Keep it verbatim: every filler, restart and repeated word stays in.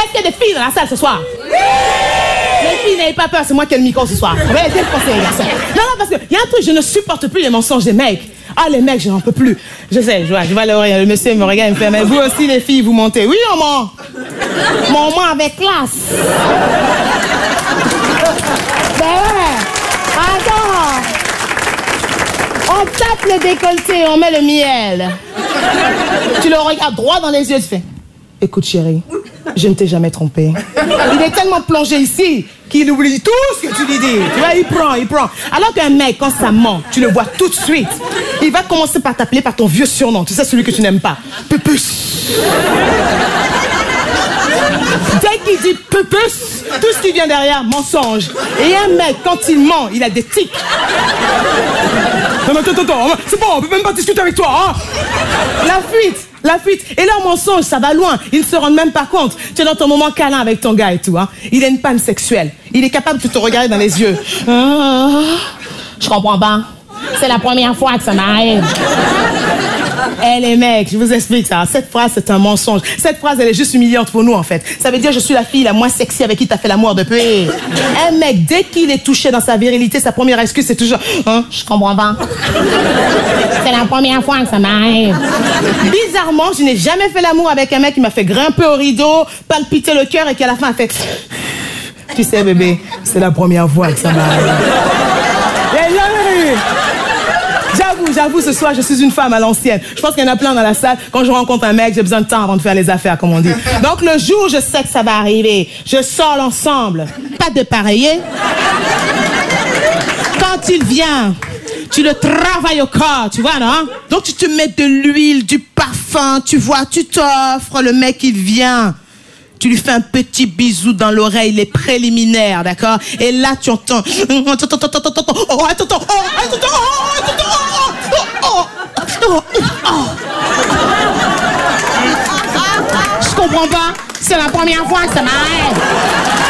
Est-ce qu'il y a des filles dans la salle ce soir? Oui! Les filles, n'ayez pas peur, c'est moi qui ai le micro ce soir. On va aider le conseil, les garçons. Non, non, parce qu'il y a un truc, je ne supporte plus les mensonges des mecs. Ah, les mecs, je n'en peux plus. Je sais, je vois, je vois le, le monsieur me regarde et me fait, mais vous aussi, les filles, vous montez. Oui, on ment. Mais on ment avec classe. Ben ouais. Attends. On tape le décolleté, on met le miel. Tu le regardes droit dans les yeux, tu fais, écoute, chérie, je ne t'ai jamais trompé. Il est tellement plongé ici qu'il oublie tout ce que tu lui dis. Tu vois, il prend, il prend. Alors qu'un mec, quand ça ment, tu le vois tout de suite. Il va commencer par t'appeler par ton vieux surnom. Tu sais, celui que tu n'aimes pas. Pupus. Dès qu'il dit pupus, tout ce qui vient derrière, mensonge. Et un mec, quand il ment, il a des tics. Non, mais attends, attends, c'est bon, on peut même pas discuter avec toi, hein. La fuite. La fuite. Et leur mensonge, ça va loin. Ils ne se rendent même pas compte. Tu es dans ton moment câlin avec ton gars et tout. Hein. Il a une panne sexuelle. Il est capable de te regarder dans les yeux. Ah, je comprends pas. C'est la première fois que ça m'arrive. Eh les mecs, je vous explique ça. Cette phrase, c'est un mensonge. Cette phrase, elle est juste humiliante pour nous, en fait. Ça veut dire je suis la fille la moins sexy avec qui t'as fait l'amour depuis. Un mec, dès qu'il est touché dans sa virilité, sa première excuse, c'est toujours hein, je comprends pas. C'est la première fois que ça m'arrive. Bizarrement, je n'ai jamais fait l'amour avec un mec qui m'a fait grimper au rideau, palpiter le cœur et qui à la fin a fait tu sais bébé, c'est la première fois que ça m'arrive. J'avoue, j'avoue, ce soir, je suis une femme à l'ancienne. Je pense qu'il y en a plein dans la salle. Quand je rencontre un mec, j'ai besoin de temps avant de faire les affaires, comme on dit. Donc, le jour où je sais que ça va arriver, je sors l'ensemble. Pas de pareiller. Quand il vient, tu le travailles au corps, tu vois, non? Donc, tu te mets de l'huile, du parfum, tu vois, tu t'offres, le mec, il vient. Tu lui fais un petit bisou dans l'oreille, les préliminaires, d'accord? Et là, tu entends... Attends, attends, attends, attends, attends, oh, attends, attends, oh, attends, attends, oh, attends, oh, oh, oh, oh. Je comprends pas. C'est la première fois que ça m'arrive.